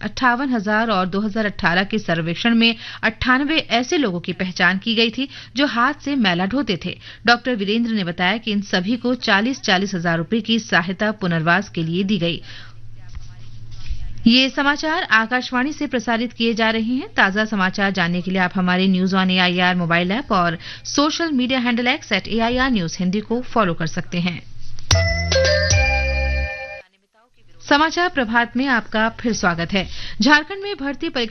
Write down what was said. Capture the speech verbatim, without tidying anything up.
अट्ठावन हजार और दो हज़ार अठारह के सर्वेक्षण में अट्ठानवे ऐसे लोगों की पहचान की गई थी जो हाथ से मैला ढोते थे। डॉक्टर वीरेंद्र ने बताया कि इन सभी को चालीस चालीस हजार रुपए की सहायता पुनर्वास के लिए दी गई। ये समाचार आकाशवाणी से प्रसारित किए जा रहे हैं। ताजा समाचार जानने के लिए आप हमारे news on AIR mobile app और social media handle x eight AIR news Hindi को फॉलो कर सकते हैं। समाचार प्रभात में आपका फिर स्वागत है। झारखंड में भर्ती परीक्षा